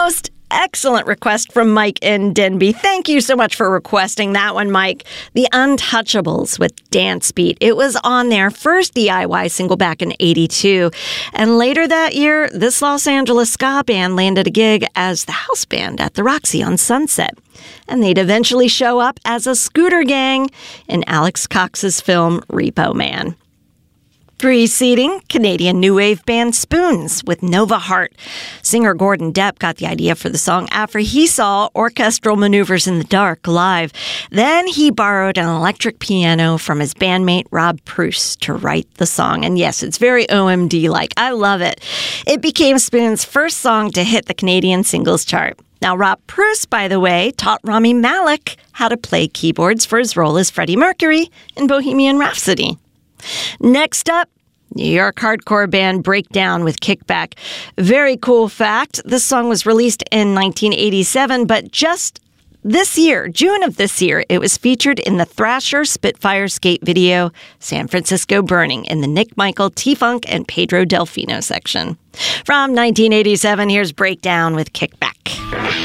most excellent request from Mike in Denby. Thank you so much for requesting that one, Mike. The Untouchables with Dance Beat. It was on their first DIY single back in '82. And later that year, this Los Angeles ska band landed a gig as the house band at the Roxy on Sunset. And they'd eventually show up as a scooter gang in Alex Cox's film Repo Man. Preceding, Canadian new wave band Spoons with Nova Heart. Singer Gordon Depp got the idea for the song after he saw Orchestral Maneuvers in the Dark live. Then he borrowed an electric piano from his bandmate Rob Pruce to write the song. And yes, it's very OMD-like. I love it. It became Spoons' first song to hit the Canadian singles chart. Now, Rob Pruce, by the way, taught Rami Malek how to play keyboards for his role as Freddie Mercury in Bohemian Rhapsody. Next up, New York hardcore band Breakdown with Kickback. Very cool fact, this song was released in 1987, but just this year, June of this year, it was featured in the Thrasher Spitfire skate video, San Francisco Burning, in the Nick Michael, T-Funk, and Pedro Delfino section. From 1987, here's Breakdown with Kickback.